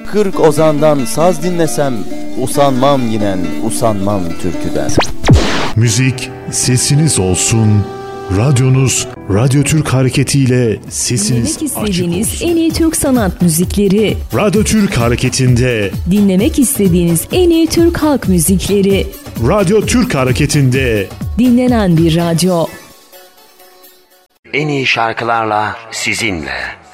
40 ozandan saz dinlesem, usanmam yinen, usanmam türküden. Müzik sesiniz olsun. Radyonuz Radyo Türk Hareketi'yle sesiniz dinlemek istediğiniz en iyi Türk sanat müzikleri. Radyo Türk Hareketi'nde Dinlemek istediğiniz en iyi Türk halk müzikleri. Radyo Türk Hareketi'nde Dinlenen bir radyo. En iyi şarkılarla sizinle.